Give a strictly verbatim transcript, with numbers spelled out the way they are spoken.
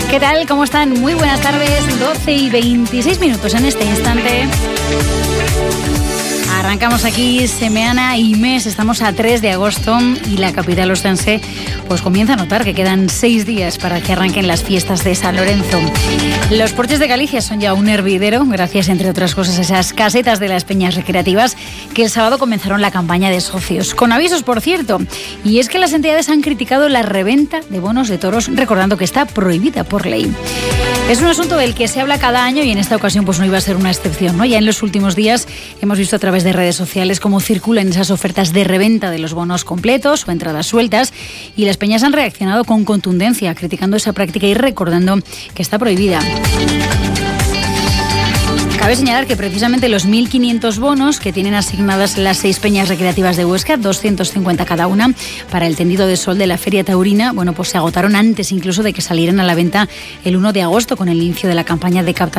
¿Qué tal? ¿Cómo están? Muy buenas tardes, doce y veintiséis minutos en este instante. Arrancamos aquí semana y mes, estamos a tres de agosto y la capital ostense pues comienza a notar que quedan seis días para que arranquen las fiestas de San Lorenzo. Los porches de Galicia son ya un hervidero, gracias entre otras cosas a esas casetas de las peñas recreativas que el sábado comenzaron la campaña de socios. Con avisos, por cierto, y es que las entidades han criticado la reventa de bonos de toros, recordando que está prohibida por ley. Es un asunto del que se habla cada año y en esta ocasión pues no iba a ser una excepción, ¿no? Ya en los últimos días hemos visto a través de redes sociales cómo circulan esas ofertas de reventa de los bonos completos o entradas sueltas y las peñas han reaccionado con contundencia, criticando esa práctica y recordando que está prohibida. Cabe señalar que precisamente los mil quinientos bonos que tienen asignadas las seis peñas recreativas de Huesca, doscientos cincuenta cada una, para el tendido de sol de la Feria Taurina, bueno, pues se agotaron antes incluso de que salieran a la venta el uno de agosto con el inicio de la campaña de captación